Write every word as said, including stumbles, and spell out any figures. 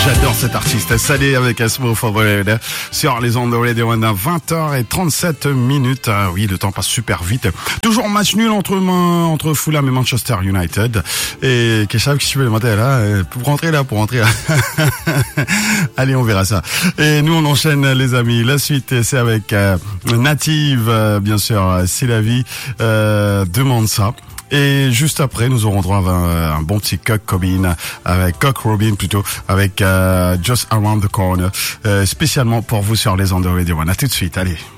J'adore cet artiste. Salé avec Asmo Favorite sur les ondes de Radio One à vingt heures trente-sept minutes. Ah oui, le temps passe super vite. Toujours match nul entre entre Fulham et Manchester United. Et Keshav, qui tu veux le matin là, pour rentrer là, pour rentrer là. Allez, on verra ça. Et nous, on enchaîne, les amis. La suite, c'est avec euh, Native, euh, bien sûr. C'est la vie. Euh, demande ça. Et juste après, nous aurons droit à un, un bon petit Cock Robin, avec Cock Robin plutôt, avec euh, Just Around the Corner, euh, spécialement pour vous sur les ondes de Radio One. À tout de suite, allez.